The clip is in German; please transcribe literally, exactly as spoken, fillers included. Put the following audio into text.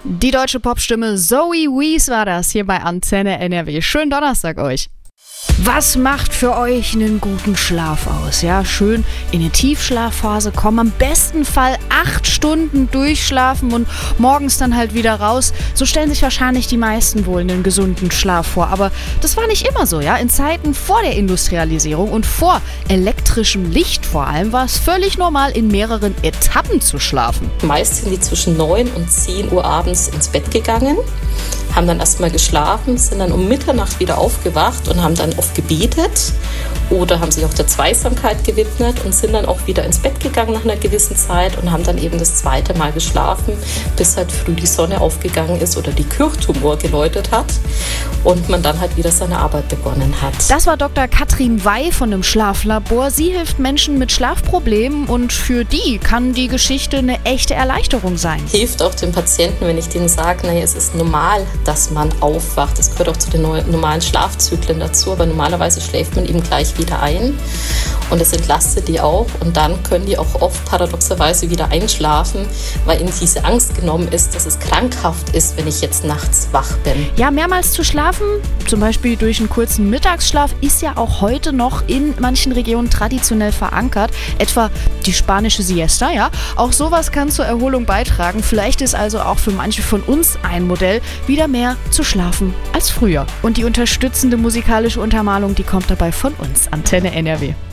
Die deutsche Popstimme Zoe Wees war das hier bei Antenne N R W. Schönen Donnerstag euch. Was macht für euch einen guten Schlaf aus? Ja, schön in eine Tiefschlafphase kommen, am besten Fall acht Stunden durchschlafen und morgens dann halt wieder raus. So stellen sich wahrscheinlich die meisten wohl einen gesunden Schlaf vor. Aber das war nicht immer so, ja. In Zeiten vor der Industrialisierung und vor elektrischem Licht vor allem war es völlig normal, in mehreren Etappen zu schlafen. Meist sind die zwischen neun und zehn Uhr abends ins Bett gegangen, haben dann erstmal geschlafen, sind dann um Mitternacht wieder aufgewacht und haben dann oft gebetet oder haben sich auch der Zweisamkeit gewidmet und sind dann auch wieder ins Bett gegangen nach einer gewissen Zeit und haben dann eben das zweite Mal geschlafen, bis halt früh die Sonne aufgegangen ist oder die Kirchturmuhr geläutet hat und man dann halt wieder seine Arbeit begonnen hat. Das war Doktor Katrin Wey von dem Schlaflabor. Sie hilft Menschen mit Schlafproblemen und für die kann die Geschichte eine echte Erleichterung sein. Hilft auch den Patienten, wenn ich denen sage, naja, es ist normal, dass man aufwacht. Das gehört auch zu den normalen Schlafzyklen dazu, aber normalerweise schläft man eben gleich wieder ein und es entlastet die auch und dann können die auch oft paradoxerweise wieder einschlafen, weil ihnen diese Angst genommen ist, dass es krankhaft ist, wenn ich jetzt nachts wach bin. Ja, mehrmals zu schlafen, zum Beispiel durch einen kurzen Mittagsschlaf, ist ja auch heute noch in manchen Regionen traditionell verankert, etwa die spanische Siesta, ja. Auch sowas kann zur Erholung beitragen. Vielleicht ist also auch für manche von uns ein Modell, wieder mehr zu schlafen als früher. Und die unterstützende musikalische Untermalung, die kommt dabei von uns, Antenne N R W.